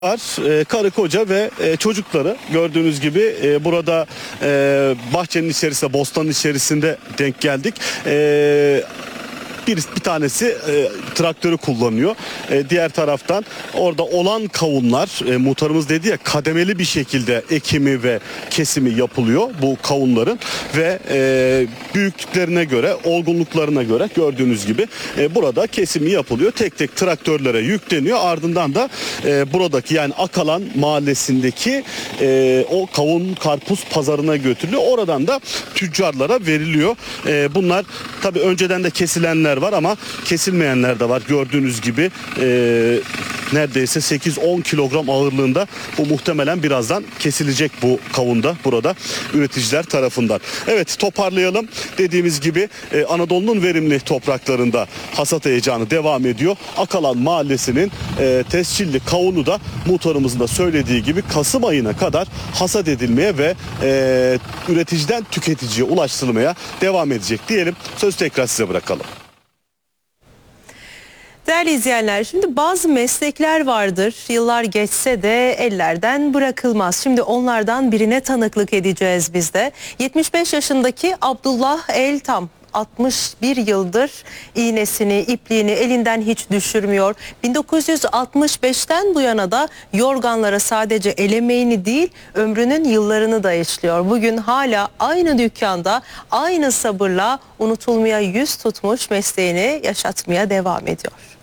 Karı koca ve çocukları gördüğünüz gibi burada bahçenin içerisinde, bostanın içerisinde denk geldik. Bir tanesi traktörü kullanıyor. Diğer taraftan orada olan kavunlar, muhtarımız dedi ya, kademeli bir şekilde ekimi ve kesimi yapılıyor bu kavunların ve büyüklüklerine göre, olgunluklarına göre gördüğünüz gibi burada kesimi yapılıyor. Tek tek traktörlere yükleniyor. Ardından da buradaki, yani Akalan mahallesindeki o kavun karpuz pazarına götürülüyor. Oradan da tüccarlara veriliyor. Bunlar tabii önceden de kesilenler var ama kesilmeyenler de var. Gördüğünüz gibi neredeyse 8-10 kilogram ağırlığında, bu muhtemelen birazdan kesilecek bu kavunda burada üreticiler tarafından. Evet, toparlayalım. Dediğimiz gibi Anadolu'nun verimli topraklarında hasat heyecanı devam ediyor. Akalan Mahallesi'nin tescilli kavunu da muhtarımızın da söylediği gibi Kasım ayına kadar hasat edilmeye ve üreticiden tüketiciye ulaştırılmaya devam edecek diyelim. Sözü tekrar size bırakalım. Değerli izleyenler, şimdi bazı meslekler vardır, yıllar geçse de ellerden bırakılmaz. Şimdi onlardan birine tanıklık edeceğiz biz de. 75 yaşındaki Abdullah Eltam 61 yıldır iğnesini, ipliğini elinden hiç düşürmüyor. 1965'ten bu yana da yorganlara sadece el emeğini değil, ömrünün yıllarını da işliyor. Bugün hala aynı dükkanda, aynı sabırla unutulmaya yüz tutmuş mesleğini yaşatmaya devam ediyor.